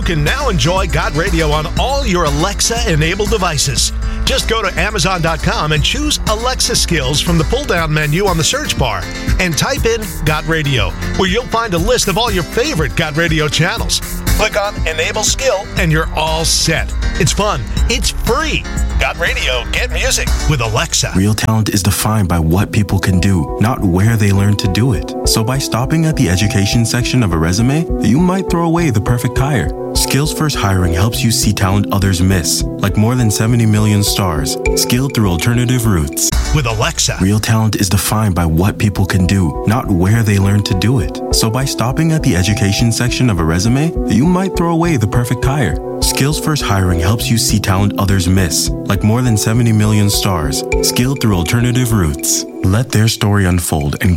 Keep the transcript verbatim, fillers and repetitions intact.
can now enjoy Got Radio on all your Alexa-enabled devices. Just go to Amazon dot com and choose Alexa Skills from the pull-down menu on the search bar and type in Got Radio, where you'll find a list of all your favorite Got Radio channels. Click on Enable Skill and you're all set. It's fun. It's free. Got Radio. Get music with Alexa. Real talent is defined by what people can do, not where they learn to do it. So by stopping at the education section of a resume, you might throw away the perfect hire. Skills First Hiring helps you see talent others miss, like more than seventy million stars, skilled through alternative routes. With Alexa. Real talent is defined by what people can do, not where they learn to do it. So by stopping at the education section of a resume, you might throw away the perfect hire. Skills First Hiring helps you see talent others miss, like more than seventy million stars, skilled through alternative routes. Let their story unfold and